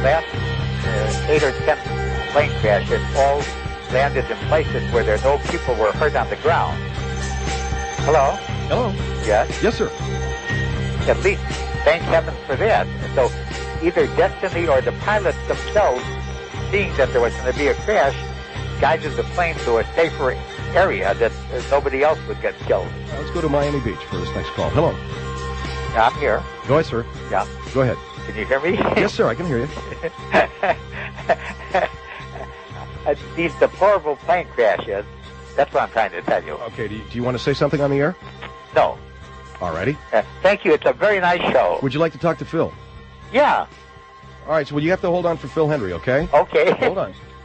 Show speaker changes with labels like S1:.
S1: last 8 or 10 plane crashes all landed in places where there no people were hurt on the ground. Hello?
S2: Hello?
S1: Yes?
S2: Yes, sir.
S1: At least, thank heavens for that. So either Destiny or the pilots themselves, seeing that there was going to be a crash, guided the plane to a safer area that nobody else would get killed.
S2: Let's go to Miami Beach for this next call. Hello.
S1: I'm here.
S2: Go ahead, sir.
S1: Yeah.
S2: Go ahead.
S1: Can you hear me?
S2: Yes, sir, I can hear you.
S1: These deplorable plane crashes, that's what I'm trying to tell you.
S2: Okay, do you want to say something on the air?
S1: No.
S2: Alrighty.
S1: Thank you. It's a very nice show.
S2: Would you like to talk to Phil?
S1: Yeah.
S2: All right, so you have to hold on for Phil Hendry, okay?
S1: Okay.
S2: Hold on.